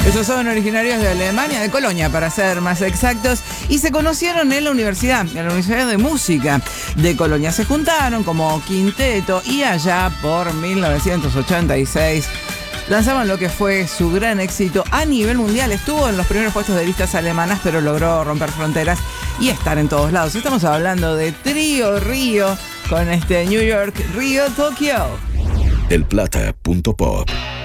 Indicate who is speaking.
Speaker 1: Ellos son originarios de Alemania, de Colonia para ser más exactos, y se conocieron en la Universidad de Música de Colonia. Se juntaron como quinteto y allá por 1986 lanzaban lo que fue su gran éxito a nivel mundial. Estuvo en los primeros puestos de listas alemanas, pero logró romper fronteras y estar en todos lados. Estamos hablando de Trío Río con New York, Río, Tokio.
Speaker 2: Elplata.pop